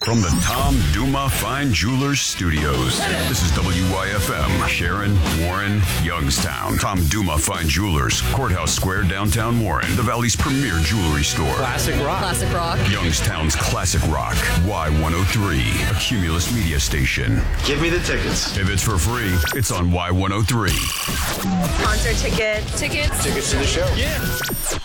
From the Tom Duma Fine Jewelers Studios, this is WYFM, Sharon, Warren, Youngstown. Tom Duma Fine Jewelers, Courthouse Square, downtown Warren, the Valley's premier jewelry store. Classic rock. Classic rock. Youngstown's classic rock, Y103, a Cumulus media station. Give me the tickets. If it's for free, it's on Y103. Concert tickets. Tickets to the show. Yeah.